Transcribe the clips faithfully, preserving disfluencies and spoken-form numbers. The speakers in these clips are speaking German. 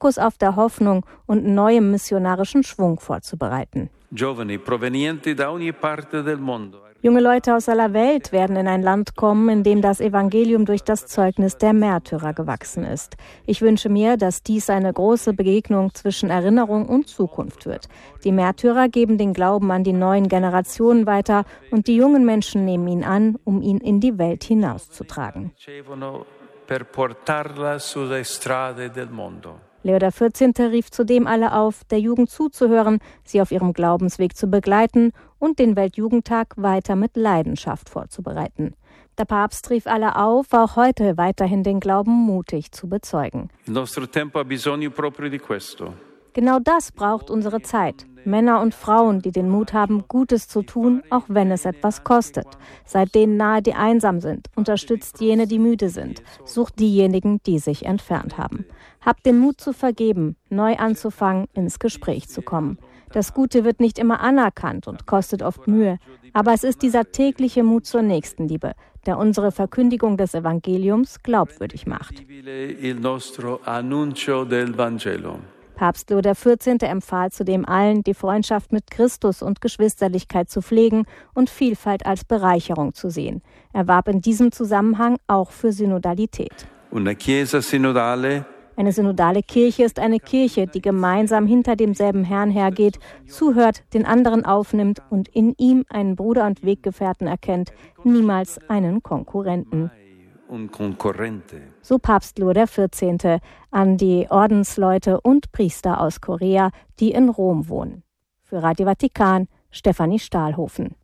Fokus auf der Hoffnung und neuem missionarischen Schwung vorzubereiten. Junge Leute aus aller Welt werden in ein Land kommen, in dem das Evangelium durch das Zeugnis der Märtyrer gewachsen ist. Ich wünsche mir, dass dies eine große Begegnung zwischen Erinnerung und Zukunft wird. Die Märtyrer geben den Glauben an die neuen Generationen weiter und die jungen Menschen nehmen ihn an, um ihn in die Welt hinauszutragen. Leo der vierzehnte rief zudem alle auf, der Jugend zuzuhören, sie auf ihrem Glaubensweg zu begleiten und den Weltjugendtag weiter mit Leidenschaft vorzubereiten. Der Papst rief alle auf, auch heute weiterhin den Glauben mutig zu bezeugen. Genau das braucht unsere Zeit. Männer und Frauen, die den Mut haben, Gutes zu tun, auch wenn es etwas kostet. Seid denen nahe, die einsam sind. Unterstützt jene, die müde sind. Sucht diejenigen, die sich entfernt haben. Habt den Mut zu vergeben, neu anzufangen, ins Gespräch zu kommen. Das Gute wird nicht immer anerkannt und kostet oft Mühe. Aber es ist dieser tägliche Mut zur Nächstenliebe, der unsere Verkündigung des Evangeliums glaubwürdig macht. Papst Leo der vierzehnte empfahl zudem allen, die Freundschaft mit Christus und Geschwisterlichkeit zu pflegen und Vielfalt als Bereicherung zu sehen. Er warb in diesem Zusammenhang auch für Synodalität. Una Chiesa synodale. Eine synodale Kirche ist eine Kirche, die gemeinsam hinter demselben Herrn hergeht, zuhört, den anderen aufnimmt und in ihm einen Bruder und Weggefährten erkennt, niemals einen Konkurrenten. So Papst Leo der vierzehnte an die Ordensleute und Priester aus Korea, die in Rom wohnen. Für Radio Vatikan, Stefanie Stahlhofen.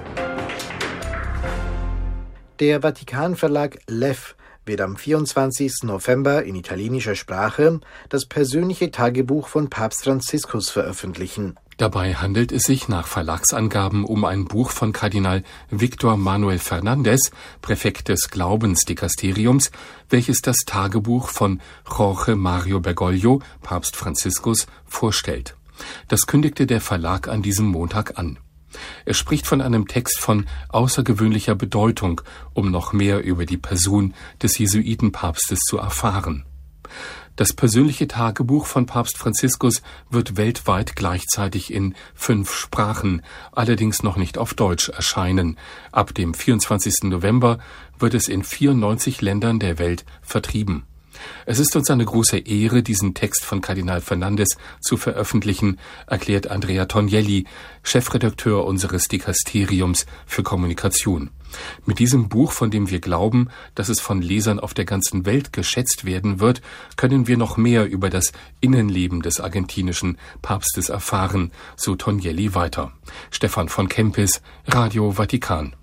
Der Vatikan-Verlag Lev wird am vierundzwanzigsten November in italienischer Sprache das persönliche Tagebuch von Papst Franziskus veröffentlichen. Dabei handelt es sich nach Verlagsangaben um ein Buch von Kardinal Victor Manuel Fernandez, Präfekt des Glaubensdikasteriums, welches das Tagebuch von Jorge Mario Bergoglio, Papst Franziskus, vorstellt. Das kündigte der Verlag an diesem Montag an. Er spricht von einem Text von außergewöhnlicher Bedeutung, um noch mehr über die Person des Jesuitenpapstes zu erfahren. Das persönliche Tagebuch von Papst Franziskus wird weltweit gleichzeitig in fünf Sprachen, allerdings noch nicht auf Deutsch erscheinen. Ab dem vierundzwanzigsten November wird es in vierundneunzig Ländern der Welt vertrieben. Es ist uns eine große Ehre, diesen Text von Kardinal Fernandez zu veröffentlichen, erklärt Andrea Tognelli, Chefredakteur unseres Dikasteriums für Kommunikation. Mit diesem Buch, von dem wir glauben, dass es von Lesern auf der ganzen Welt geschätzt werden wird, können wir noch mehr über das Innenleben des argentinischen Papstes erfahren, so Tognelli weiter. Stefan von Kempis, Radio Vatikan.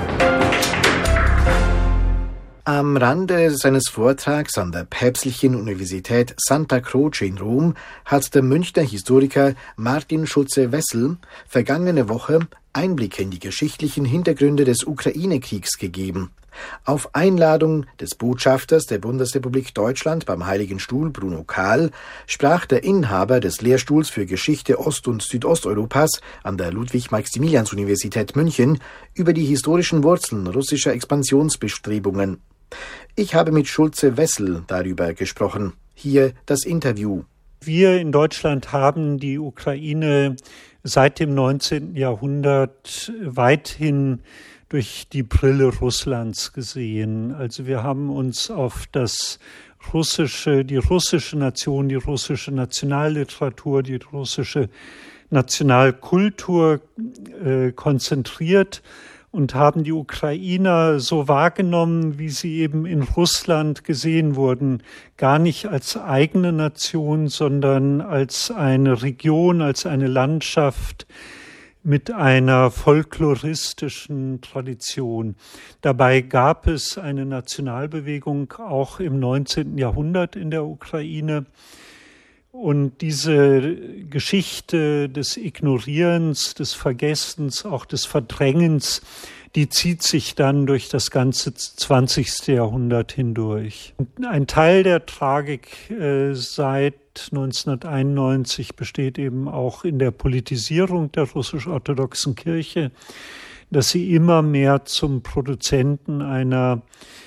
Am Rande seines Vortrags an der Päpstlichen Universität Santa Croce in Rom hat der Münchner Historiker Martin Schulze-Wessel vergangene Woche Einblicke in die geschichtlichen Hintergründe des Ukraine-Kriegs gegeben. Auf Einladung des Botschafters der Bundesrepublik Deutschland beim Heiligen Stuhl, Bruno Kahl, sprach der Inhaber des Lehrstuhls für Geschichte Ost- und Südosteuropas an der Ludwig-Maximilians-Universität München über die historischen Wurzeln russischer Expansionsbestrebungen. Ich habe mit Schulze-Wessel darüber gesprochen. Hier das Interview. Wir in Deutschland haben die Ukraine seit dem neunzehnten Jahrhundert weithin durch die Brille Russlands gesehen. Also wir haben uns auf das russische, die russische Nation, die russische Nationalliteratur, die russische Nationalkultur äh, konzentriert und haben die Ukrainer so wahrgenommen, wie sie eben in Russland gesehen wurden, gar nicht als eigene Nation, sondern als eine Region, als eine Landschaft mit einer folkloristischen Tradition. Dabei gab es eine Nationalbewegung auch im neunzehnten Jahrhundert in der Ukraine. Und diese Geschichte des Ignorierens, des Vergessens, auch des Verdrängens, die zieht sich dann durch das ganze zwanzigste Jahrhundert hindurch. Und ein Teil der Tragik äh, seit neunzehnhunderteinundneunzig besteht eben auch in der Politisierung der russisch-orthodoxen Kirche, dass sie immer mehr zum Produzenten einer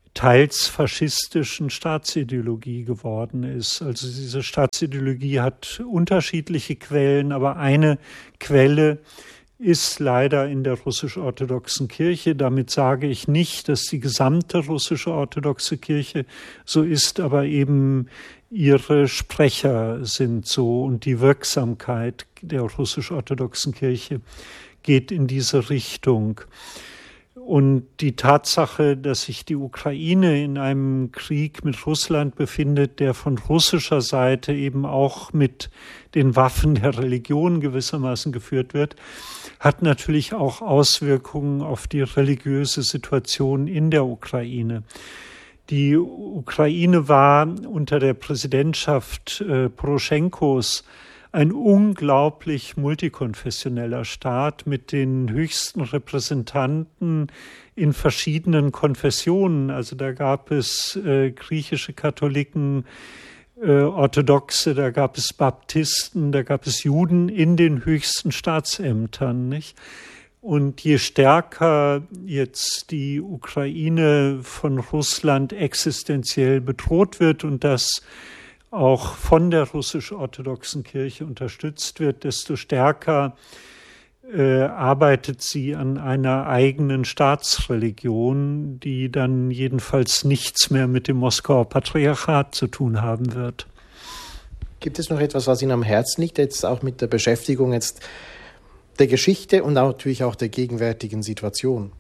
teils faschistischen Staatsideologie geworden ist. Also diese Staatsideologie hat unterschiedliche Quellen, aber eine Quelle ist leider in der russisch-orthodoxen Kirche. Damit sage ich nicht, dass die gesamte russisch-orthodoxe Kirche so ist, aber eben ihre Sprecher sind so und die Wirksamkeit der russisch-orthodoxen Kirche geht in diese Richtung. Und die Tatsache, dass sich die Ukraine in einem Krieg mit Russland befindet, der von russischer Seite eben auch mit den Waffen der Religion gewissermaßen geführt wird, hat natürlich auch Auswirkungen auf die religiöse Situation in der Ukraine. Die Ukraine war unter der Präsidentschaft äh, Poroschenkos ein unglaublich multikonfessioneller Staat mit den höchsten Repräsentanten in verschiedenen Konfessionen. Also da gab es äh, griechische Katholiken, äh, Orthodoxe, da gab es Baptisten, da gab es Juden in den höchsten Staatsämtern, nicht? Und je stärker jetzt die Ukraine von Russland existenziell bedroht wird und das auch von der russisch-orthodoxen Kirche unterstützt wird, desto stärker äh, arbeitet sie an einer eigenen Staatsreligion, die dann jedenfalls nichts mehr mit dem Moskauer Patriarchat zu tun haben wird. Gibt es noch etwas, was Ihnen am Herzen liegt, jetzt auch mit der Beschäftigung jetzt der Geschichte und auch natürlich auch der gegenwärtigen Situation?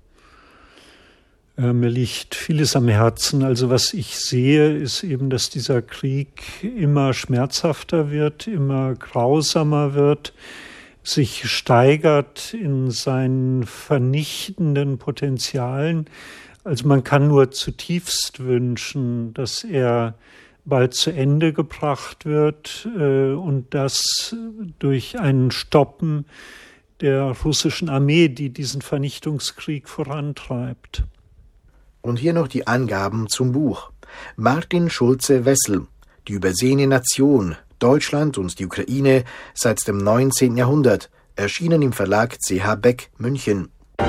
Mir liegt vieles am Herzen. Also was ich sehe, ist eben, dass dieser Krieg immer schmerzhafter wird, immer grausamer wird, sich steigert in seinen vernichtenden Potenzialen. Also man kann nur zutiefst wünschen, dass er bald zu Ende gebracht wird äh, und das durch ein Stoppen der russischen Armee, die diesen Vernichtungskrieg vorantreibt. Und hier noch die Angaben zum Buch. Martin Schulze-Wessel, Die übersehene Nation, Deutschland und die Ukraine seit dem neunzehnten Jahrhundert, erschienen im Verlag C H Beck, München.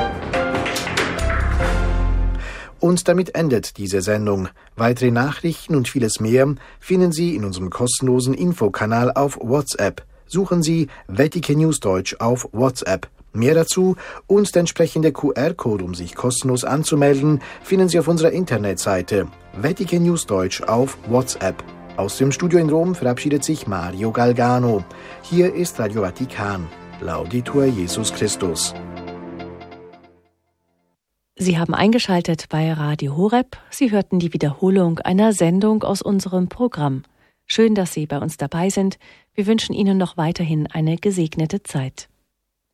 Und damit endet diese Sendung. Weitere Nachrichten und vieles mehr finden Sie in unserem kostenlosen Infokanal auf WhatsApp. Suchen Sie Vatikan News Deutsch auf WhatsApp. Mehr dazu und der entsprechende Q R-Code, um sich kostenlos anzumelden, finden Sie auf unserer Internetseite Vatikan News Deutsch auf WhatsApp. Aus dem Studio in Rom verabschiedet sich Mario Galgano. Hier ist Radio Vatikan. Laudetur Jesus Christus. Sie haben eingeschaltet bei Radio Horeb. Sie hörten die Wiederholung einer Sendung aus unserem Programm. Schön, dass Sie bei uns dabei sind. Wir wünschen Ihnen noch weiterhin eine gesegnete Zeit.